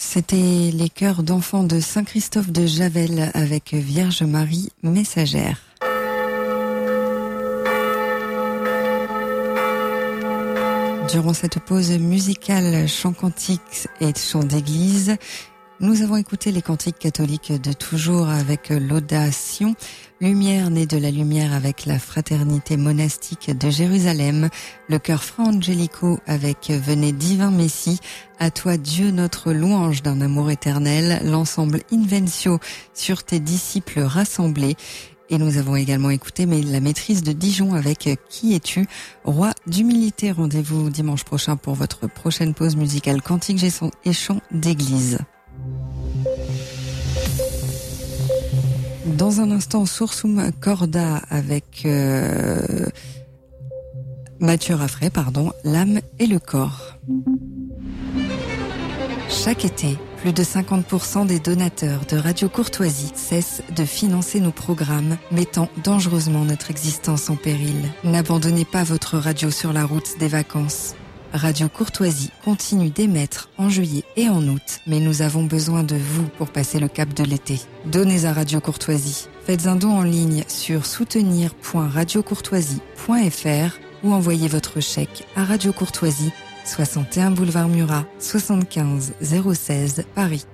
C'était les chœurs d'enfants de Saint-Christophe de Javel avec Vierge Marie messagère. Durant cette pause musicale, chants cantiques et chants d'église, nous avons écouté les cantiques catholiques de toujours avec l'audation, Lumière née de la lumière avec la fraternité monastique de Jérusalem, le chœur Fra Angelico avec Venez divin Messie, à toi Dieu notre louange d'un amour éternel, l'ensemble Invencio sur tes disciples rassemblés. Et nous avons également écouté la maîtrise de Dijon avec Qui es-tu, roi d'humilité. Rendez-vous dimanche prochain pour votre prochaine pause musicale cantique et chants d'église. Dans un instant, Sursum Corda avec Mathieu Raffray, l'âme et le corps. Chaque été, plus de 50% des donateurs de Radio Courtoisie cessent de financer nos programmes, mettant dangereusement notre existence en péril. N'abandonnez pas votre radio sur la route des vacances. Radio Courtoisie continue d'émettre en juillet et en août, mais nous avons besoin de vous pour passer le cap de l'été. Donnez à Radio Courtoisie. Faites un don en ligne sur soutenir.radiocourtoisie.fr ou envoyez votre chèque à Radio Courtoisie, 61 boulevard Murat, 75 016 Paris.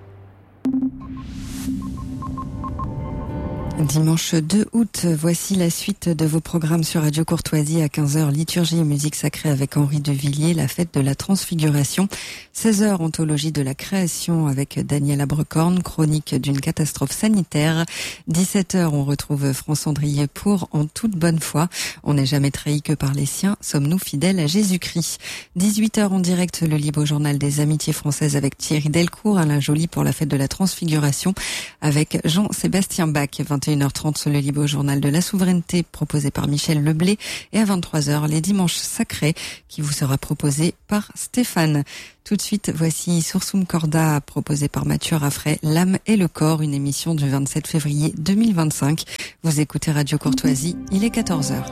Dimanche 2 août, voici la suite de vos programmes sur Radio Courtoisie à 15h, liturgie et musique sacrée avec Henri de Villiers, la fête de la Transfiguration. 16h, anthologie de la création avec Daniel Abrecorn, chronique d'une catastrophe sanitaire. 17h, on retrouve France Andrier pour En toute bonne foi. On n'est jamais trahi que par les siens, sommes-nous fidèles à Jésus-Christ. 18h en direct, le libre journal des amitiés françaises avec Thierry Delcourt, Alain Joly pour la fête de la Transfiguration avec Jean-Sébastien Bach. 21h30, le libre journal de la souveraineté proposé par Michel Leblé et à 23h, les dimanches sacrés qui vous sera proposé par Stéphane. Tout de suite, voici Sursum Corda proposé par Mathieu Raffray, l'âme et le corps, une émission du 27 février 2025. Vous écoutez Radio Courtoisie, il est 14h.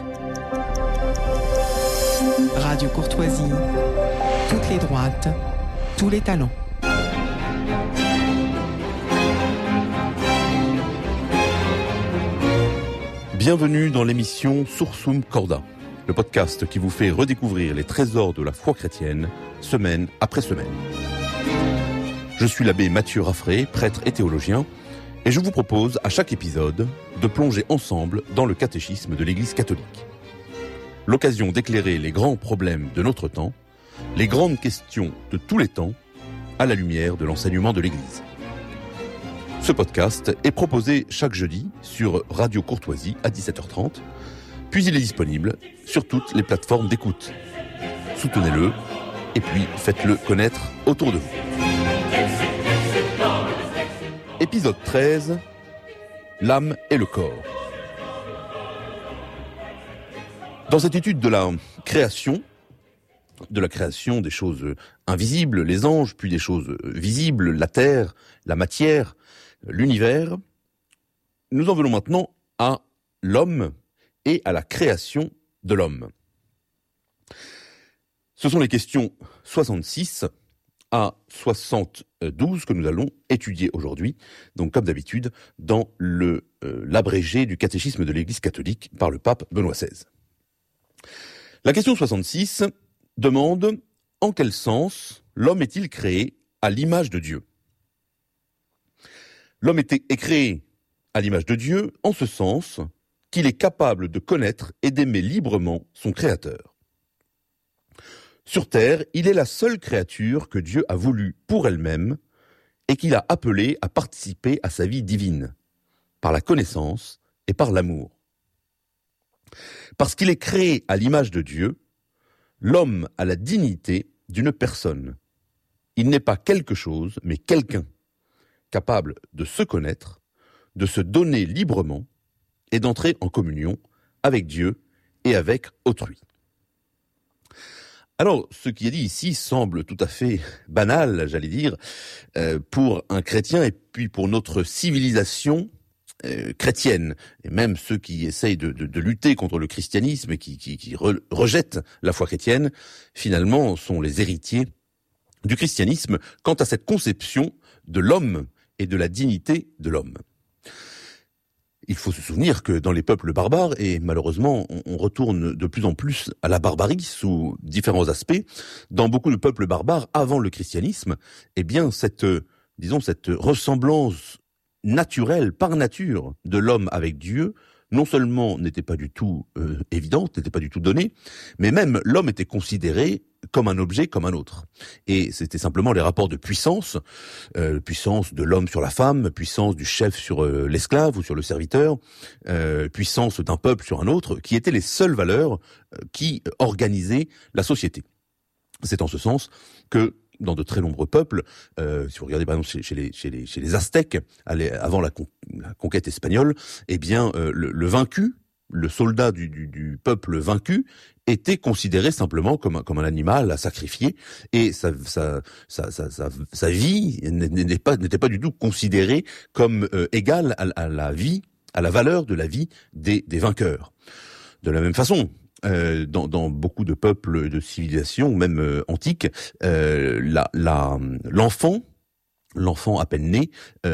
Radio Courtoisie, toutes les droites, tous les talents. Bienvenue dans l'émission Sursum Corda, le podcast qui vous fait redécouvrir les trésors de la foi chrétienne, semaine après semaine. Je suis l'abbé Mathieu Raffray, prêtre et théologien, et je vous propose à chaque épisode de plonger ensemble dans le catéchisme de l'Église catholique. L'occasion d'éclairer les grands problèmes de notre temps, les grandes questions de tous les temps, à la lumière de l'enseignement de l'Église. Ce podcast est proposé chaque jeudi sur Radio Courtoisie à 17h30, puis il est disponible sur toutes les plateformes d'écoute. Soutenez-le et puis faites-le connaître autour de vous. Épisode 13, l'âme et le corps. Dans cette étude de la création des choses invisibles, les anges, puis des choses visibles, la terre, la matière, l'univers, nous en venons maintenant à l'homme et à la création de l'homme. Ce sont les questions 66 à 72 que nous allons étudier aujourd'hui, donc comme d'habitude, dans l'abrégé du catéchisme de l'Église catholique par le pape Benoît XVI. La question 66 demande « En quel sens l'homme est-il créé à l'image de Dieu ?» L'homme est créé à l'image de Dieu en ce sens qu'il est capable de connaître et d'aimer librement son Créateur. Sur terre, il est la seule créature que Dieu a voulu pour elle-même et qu'il a appelée à participer à sa vie divine, par la connaissance et par l'amour. Parce qu'il est créé à l'image de Dieu, l'homme a la dignité d'une personne. Il n'est pas quelque chose, mais quelqu'un, capable de se connaître, de se donner librement et d'entrer en communion avec Dieu et avec autrui. Alors, ce qui est dit ici semble tout à fait banal, j'allais dire, pour un chrétien et puis pour notre civilisation chrétienne, et même ceux qui essayent de lutter contre le christianisme et qui rejettent la foi chrétienne, finalement sont les héritiers du christianisme quant à cette conception de l'homme et de la dignité de l'homme. Il faut se souvenir que dans les peuples barbares, et malheureusement on retourne de plus en plus à la barbarie sous différents aspects, dans beaucoup de peuples barbares avant le christianisme, eh bien cette ressemblance naturelle, par nature, de l'homme avec Dieu, non seulement n'était pas du tout évidente, n'était pas du tout donnée, mais même l'homme était considéré comme un objet, comme un autre. Et c'était simplement les rapports de puissance, puissance de l'homme sur la femme, puissance du chef sur l'esclave ou sur le serviteur, puissance d'un peuple sur un autre, qui étaient les seules valeurs qui organisaient la société. C'est en ce sens que dans de très nombreux peuples, si vous regardez par exemple chez les Aztèques, avant la conquête espagnole, eh bien le vaincu, le soldat du peuple vaincu, était considéré simplement comme un animal à sacrifier, et sa vie n'était pas du tout considérée comme égale à la valeur de la vie des vainqueurs. De la même façon, dans beaucoup de peuples de civilisation, même antiques, l'enfant à peine né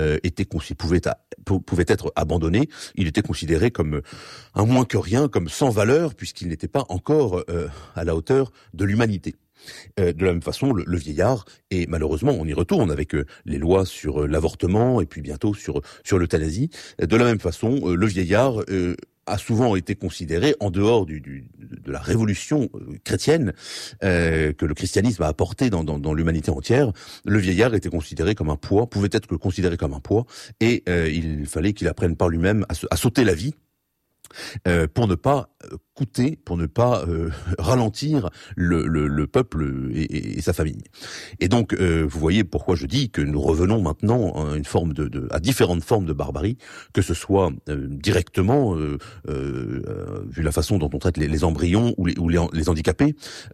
pouvait être abandonné. Il était considéré comme un moins que rien, comme sans valeur, puisqu'il n'était pas encore à la hauteur de l'humanité. De la même façon, le vieillard, et malheureusement on y retourne avec les lois sur l'avortement et puis bientôt sur l'euthanasie, de la même façon le vieillard a souvent été considéré, en dehors de la révolution chrétienne que le christianisme a apporté dans l'humanité entière, le vieillard était considéré comme un poids, pouvait être considéré comme un poids, et il fallait qu'il apprenne par lui-même à sauter la vie, pour ne pas coûter, pour ne pas ralentir le peuple et sa famille. Et donc, vous voyez pourquoi je dis que nous revenons maintenant à différentes formes de barbarie, que ce soit directement, vu la façon dont on traite les embryons ou les handicapés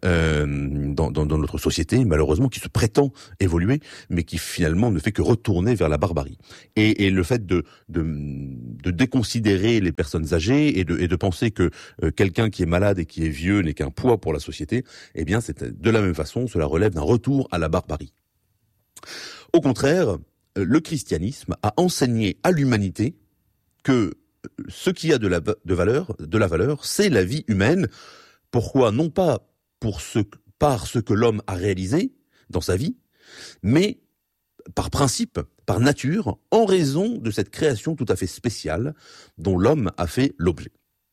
dans notre société, malheureusement, qui se prétend évoluer, mais qui finalement ne fait que retourner vers la barbarie. Et le fait de déconsidérer les personnes âgées et de penser que quelqu'un qui est malade et qui est vieux n'est qu'un poids pour la société, eh bien, c'est de la même façon, cela relève d'un retour à la barbarie. Au contraire, le christianisme a enseigné à l'humanité que ce qui a de la valeur, c'est la vie humaine. Pourquoi? Non pas par ce que l'homme a réalisé dans sa vie, mais par principe, par nature, en raison de cette création tout à fait spéciale dont l'homme a fait l'objet.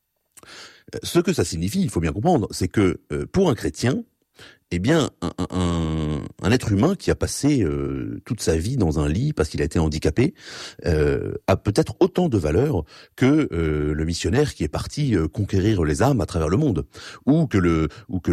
Ce que ça signifie, il faut bien comprendre, c'est que pour un chrétien, eh bien, un être humain qui a passé toute sa vie dans un lit parce qu'il a été handicapé a peut-être autant de valeur que le missionnaire qui est parti conquérir les âmes à travers le monde, ou que le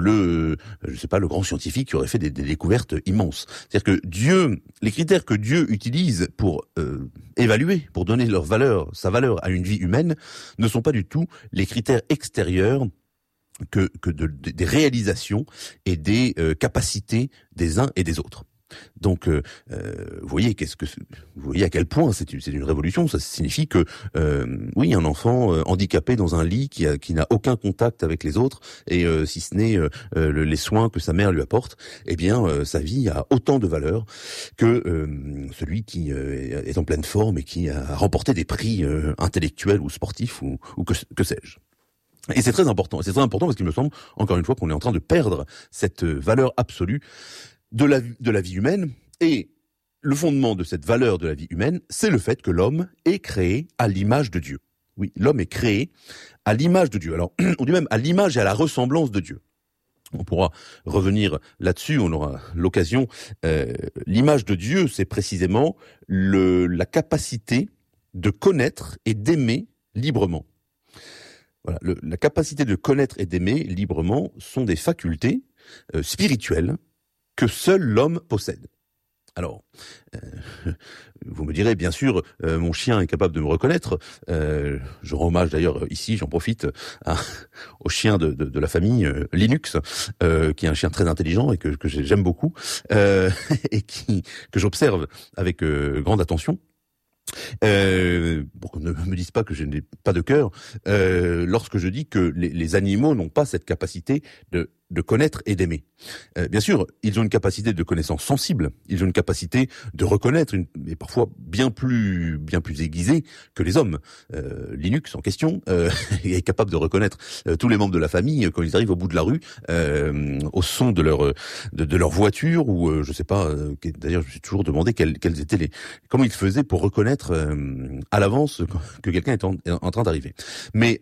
grand scientifique qui aurait fait des découvertes immenses. C'est-à-dire que les critères que Dieu utilise pour évaluer, pour donner sa valeur à une vie humaine, ne sont pas du tout les critères extérieurs que des réalisations et des capacités des uns et des autres. Donc, vous voyez à quel point c'est une révolution. Ça signifie que, oui, un enfant handicapé dans un lit qui n'a aucun contact avec les autres, et si ce n'est les soins que sa mère lui apporte, eh bien, sa vie a autant de valeur que celui qui est en pleine forme et qui a remporté des prix intellectuels ou sportifs ou que sais-je. Et c'est très important. C'est très important parce qu'il me semble, encore une fois, qu'on est en train de perdre cette valeur absolue de la vie humaine. Et le fondement de cette valeur de la vie humaine, c'est le fait que l'homme est créé à l'image de Dieu. Oui, l'homme est créé à l'image de Dieu. Alors, on dit même à l'image et à la ressemblance de Dieu. On pourra revenir là-dessus, on aura l'occasion. L'image de Dieu, c'est précisément la capacité de connaître et d'aimer librement. Voilà, la capacité de connaître et d'aimer librement sont des facultés spirituelles que seul l'homme possède. Alors, vous me direz, bien sûr, mon chien est capable de me reconnaître. Je rends hommage d'ailleurs ici, j'en profite, au chien de la famille, Linux, qui est un chien très intelligent et que j'aime beaucoup, et que j'observe avec grande attention. Pour qu'on ne me dise pas que je n'ai pas de cœur, lorsque je dis que les animaux n'ont pas cette capacité de connaître et d'aimer. Bien sûr, ils ont une capacité de connaissance sensible, ils ont une capacité de reconnaître, mais parfois bien plus aiguisée que les hommes. Linux, en question, est capable de reconnaître tous les membres de la famille quand ils arrivent au bout de la rue, au son de leur voiture, ou je sais pas. D'ailleurs, je me suis toujours demandé quels étaient comment ils faisaient pour reconnaître à l'avance que quelqu'un est en train d'arriver. Mais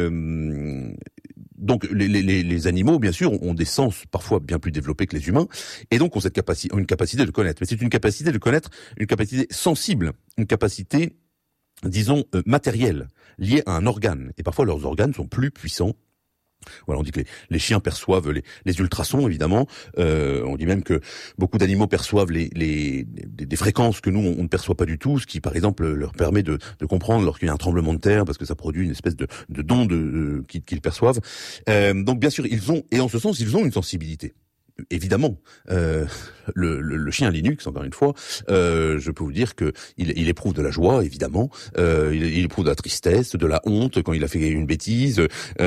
donc les animaux, bien sûr, ont des sens parfois bien plus développés que les humains, et donc ont une capacité de connaître. Mais c'est une capacité de connaître, une capacité sensible, une capacité, disons, matérielle, liée à un organe. Et parfois leurs organes sont plus puissants. Voilà, on dit que les chiens perçoivent les ultrasons, évidemment. On dit même que beaucoup d'animaux perçoivent des fréquences que nous on ne perçoit pas du tout, ce qui par exemple leur permet de comprendre lorsqu'il y a un tremblement de terre, parce que ça produit une espèce de d'onde qu'ils perçoivent. Donc bien sûr, en ce sens, ils ont une sensibilité. Évidemment, le chien Linux, encore une fois, je peux vous dire que il éprouve de la joie, évidemment, il éprouve de la tristesse, de la honte quand il a fait une bêtise,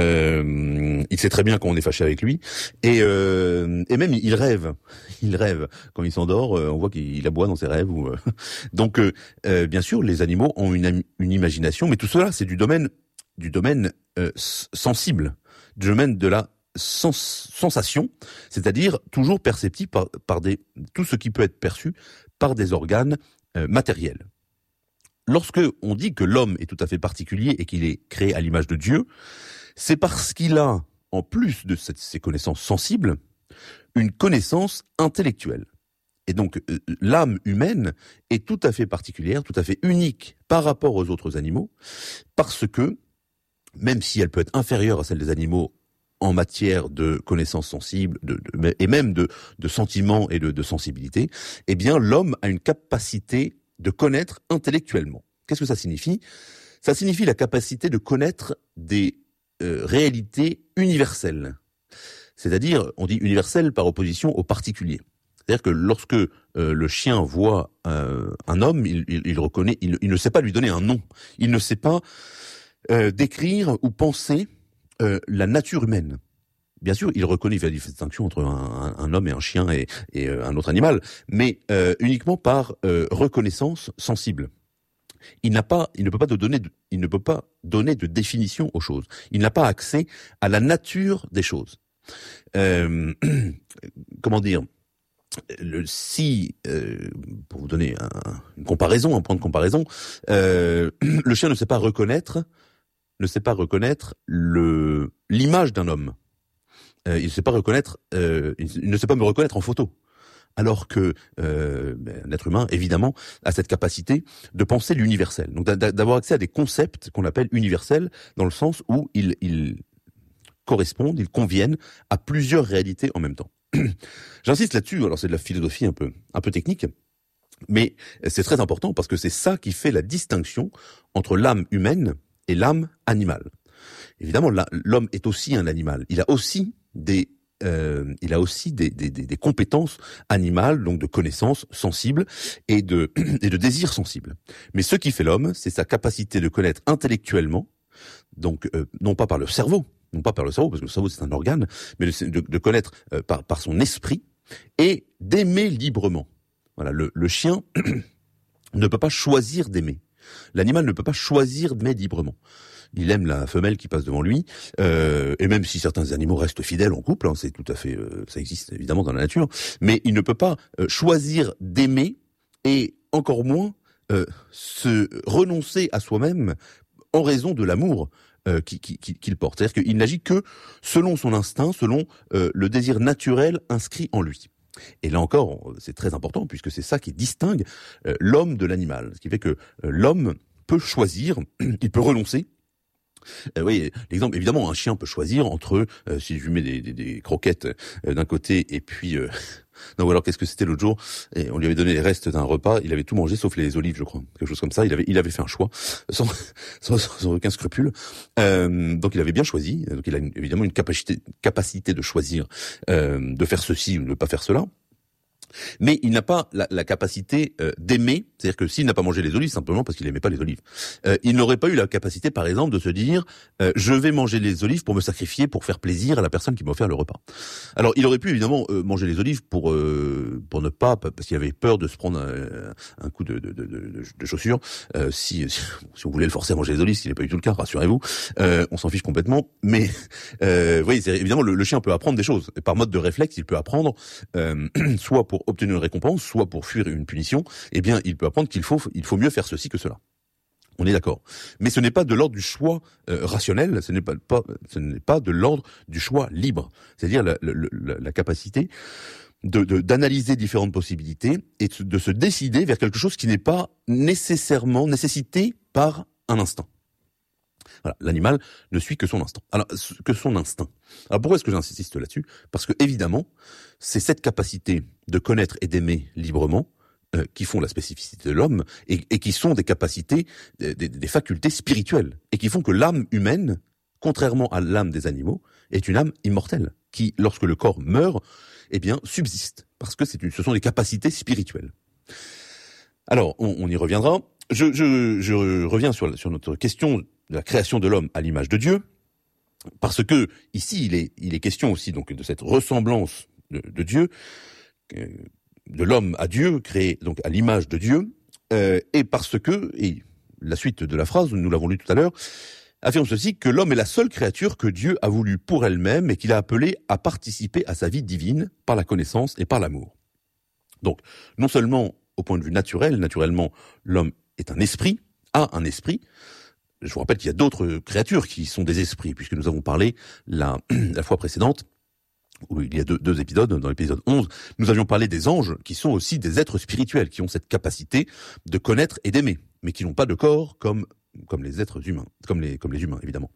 il sait très bien quand on est fâché avec lui, et même il rêve quand il s'endort, on voit qu'il aboie dans ses rêves. Donc, bien sûr, les animaux ont une imagination, mais tout cela, c'est du domaine sensible, du domaine de la sensation, c'est-à-dire toujours perceptible par tout ce qui peut être perçu par des organes matériels. Lorsque on dit que l'homme est tout à fait particulier et qu'il est créé à l'image de Dieu, c'est parce qu'il a, en plus de ces connaissances sensibles, une connaissance intellectuelle. Et donc, l'âme humaine est tout à fait particulière, tout à fait unique par rapport aux autres animaux, parce que, même si elle peut être inférieure à celle des animaux en matière de connaissances sensibles, et même de sentiments et de sensibilité, eh bien, l'homme a une capacité de connaître intellectuellement. Qu'est-ce que ça signifie ? Ça signifie la capacité de connaître des réalités universelles. C'est-à-dire, on dit universelle par opposition au particulier. C'est-à-dire que lorsque le chien voit un homme, il reconnaît, il ne sait pas lui donner un nom. Il ne sait pas décrire ou penser la nature humaine. Bien sûr, il reconnaît, il fait la distinction entre un homme et un chien et un autre animal, mais uniquement par reconnaissance sensible. Il ne peut pas donner de définition aux choses. Il n'a pas accès à la nature des choses. Comment dire ? Pour vous donner un point de comparaison, le chien ne sait pas reconnaître l'image d'un homme. Il ne sait pas me reconnaître en photo. Alors que un être humain, évidemment, a cette capacité de penser l'universel. Donc d'avoir accès à des concepts qu'on appelle universels, dans le sens où ils correspondent, ils conviennent à plusieurs réalités en même temps. J'insiste là-dessus, alors c'est de la philosophie un peu technique, mais c'est très important parce que c'est ça qui fait la distinction entre l'âme humaine et l'âme animale. Évidemment, l'homme est aussi un animal. Il a aussi des compétences animales, donc de connaissances sensibles et de désirs sensibles. Mais ce qui fait l'homme, c'est sa capacité de connaître intellectuellement, donc non pas par le cerveau, parce que le cerveau c'est un organe, mais de connaître par son esprit et d'aimer librement. Voilà, le chien ne peut pas choisir d'aimer. L'animal ne peut pas choisir d'aimer librement. Il aime la femelle qui passe devant lui, et même si certains animaux restent fidèles en couple, c'est tout à fait, ça existe évidemment dans la nature, mais il ne peut pas choisir d'aimer et encore moins se renoncer à soi-même en raison de l'amour qu'il porte. C'est-à-dire qu'il n'agit que selon son instinct, selon le désir naturel inscrit en lui. Et là encore, c'est très important puisque c'est ça qui distingue l'homme de l'animal. Ce qui fait que l'homme peut choisir, il peut renoncer. Oui, l'exemple, évidemment, un chien peut choisir entre, si je lui mets des croquettes d'un côté et puis... Non, ou alors qu'est-ce que c'était l'autre jour ? Et on lui avait donné les restes d'un repas, il avait tout mangé sauf les olives, je crois, quelque chose comme ça. Il avait fait un choix sans aucun scrupule. Donc il avait bien choisi. Donc il a évidemment une capacité de choisir, de faire ceci ou de ne pas faire cela. Mais il n'a pas la capacité d'aimer, c'est-à-dire que s'il n'a pas mangé les olives, simplement parce qu'il n'aimait pas les olives, il n'aurait pas eu la capacité, par exemple, de se dire je vais manger les olives pour me sacrifier, pour faire plaisir à la personne qui m'a offert le repas. Alors, il aurait pu évidemment manger les olives pour ne pas, parce qu'il avait peur de se prendre un coup de chaussure. Si on voulait le forcer à manger les olives, ce qui n'est pas du tout le cas, rassurez-vous, on s'en fiche complètement. Mais vous voyez, évidemment, le chien peut apprendre des choses. Et par mode de réflexe, il peut apprendre soit pour obtenir une récompense, soit pour fuir une punition, eh bien, il peut apprendre qu'il faut mieux faire ceci que cela. On est d'accord. Mais ce n'est pas de l'ordre du choix rationnel, ce n'est pas de l'ordre du choix libre. C'est-à-dire la capacité d'analyser différentes possibilités et de se décider vers quelque chose qui n'est pas nécessairement nécessité par un instinct. Voilà, l'animal ne suit que son instinct. Alors pourquoi est-ce que j'insiste là-dessus ? Parce que évidemment, c'est cette capacité de connaître et d'aimer librement qui font la spécificité de l'homme et qui sont des capacités, des facultés spirituelles et qui font que l'âme humaine, contrairement à l'âme des animaux, est une âme immortelle qui, lorsque le corps meurt, eh bien, subsiste parce que ce sont des capacités spirituelles. Alors, on y reviendra. Je reviens sur notre question de la création de l'homme à l'image de Dieu, parce que ici il est question aussi donc de cette ressemblance de Dieu, de l'homme à Dieu, créé donc à l'image de Dieu, et parce que, et la suite de la phrase, nous l'avons lu tout à l'heure, affirme ceci, que l'homme est la seule créature que Dieu a voulu pour elle-même et qu'il a appelée à participer à sa vie divine par la connaissance et par l'amour. Donc, non seulement au point de vue naturellement, l'homme est un esprit, a un esprit. Je vous rappelle qu'il y a d'autres créatures qui sont des esprits, puisque nous avons parlé la fois précédente, où il y a deux épisodes, dans l'épisode 11, nous avions parlé des anges, qui sont aussi des êtres spirituels, qui ont cette capacité de connaître et d'aimer, mais qui n'ont pas de corps comme les êtres humains, comme les humains, évidemment.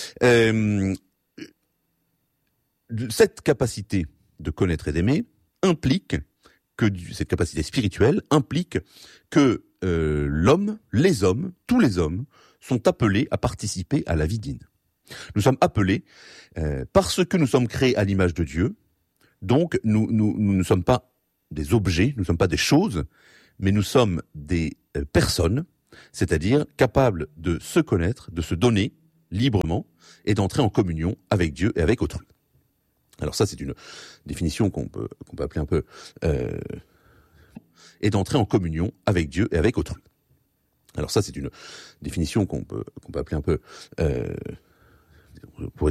Cette capacité de connaître et d'aimer implique cette capacité spirituelle implique que l'homme, les hommes, tous les hommes, sont appelés à participer à la vie divine. Nous sommes appelés parce que nous sommes créés à l'image de Dieu. Donc nous ne sommes pas des objets, nous ne sommes pas des choses, mais nous sommes des personnes, c'est-à-dire capables de se connaître, de se donner librement et d'entrer en communion avec Dieu et avec autrui. Alors ça, c'est une définition qu'on peut appeler un peu et d'entrer en communion avec Dieu et avec autrui. Alors ça, c'est une définition qu'on peut appeler un peu